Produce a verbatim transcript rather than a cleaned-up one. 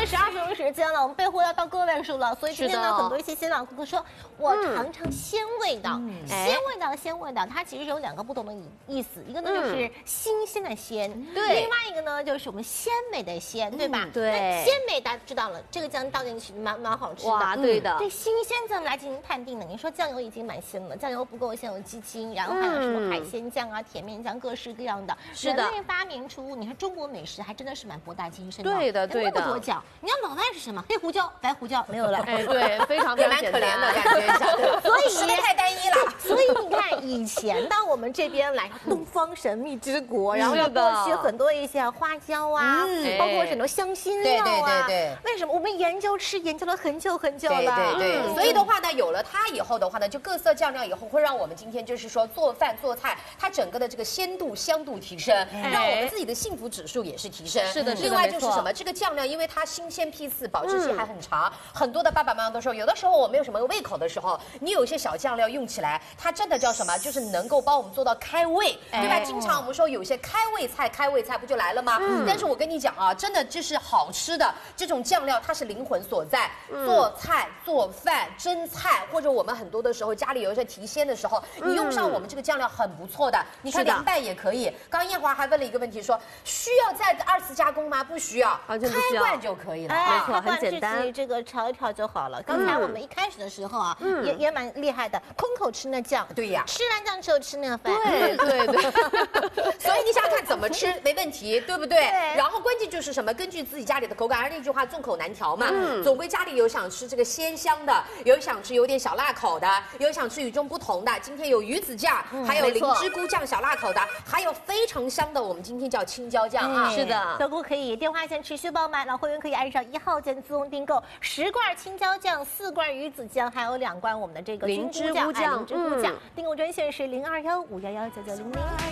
月十二分钟时间了，我们备货要到个位数了，所以今天呢，很多一些新老顾客说，我尝尝鲜味道。鲜味道，鲜味道，它其实有两个不同的意思，一个呢就是新鲜的鲜， 对， 另外一个呢就是我们鲜美的鲜，对吧？ 对， 鲜美大家知道了，这个酱倒进去蛮蛮好吃的。 哇，对的。 对新鲜酱来进行判定的，你说酱油已经蛮鲜了，酱油不够，先有鸡精，然后还有什么海鲜酱啊、甜面酱，各式各样的。 是的， 人类发明出，你看中国美食还真的是蛮博大精深的。 对的，对的。 那么多酱，你看老外是什么？黑胡椒、白胡椒没有了。 哎，对，非常非常蛮可怜的感觉一下。 所以食类太单一了。 所以你看，以前到我们这边来，东方神秘之国，然后要多取很多一些花椒啊，包括很多香辛料啊。 对对对对。 为什么我们研究吃研究了很久很久了？ 对对对。所以的话呢，有了它以后的话呢，就各色酱料以后会让我们今天就是说做饭做菜，它整个的这个鲜度香度提升，让我们自己的幸福指数也是提升。 是的， 另外就是什么，这个酱料因为它新鲜批次，保质期还很长，很多的爸爸妈妈都说，有的时候我没有什么胃口的时候，你有一些小酱料用起来，它真的叫什么？就是能够帮我们做到开胃，对吧？经常我们说有些开胃菜，开胃菜不就来了吗？但是我跟你讲啊，真的就是好吃的这种酱料，它是灵魂所在。做菜、做饭、蒸菜，或者我们很多的时候家里有一些提鲜的时候，你用上我们这个酱料很不错的。你看凉拌也可以。刚刚燕华还问了一个问题，说需要再二次加工吗？不需要，开罐就可以了。 没错，很简单， 这个炒一炒就好了。刚才我们一开始的时候啊，也也蛮厉害的，空口吃那酱。 对呀， 吃完酱之后吃那个饭。 对对对。 所以你想看怎么吃没问题，对不对？然后关键就是什么？根据自己家里的口感，而那句话众口难调嘛。总归家里有想吃这个鲜香的，有想吃有点小辣口的，有想吃与众不同的。今天有鱼子酱，还有灵芝菇酱小辣口的，还有非常香的，我们今天叫青椒酱啊。 是的， 小顾可以电话线持续爆满，老会员可以按上一号键自动订购十罐青椒酱、四罐鱼子酱，还有两罐我们的这个灵芝菇酱。 灵芝菇酱，订购专线是零二幺五幺幺九九零零。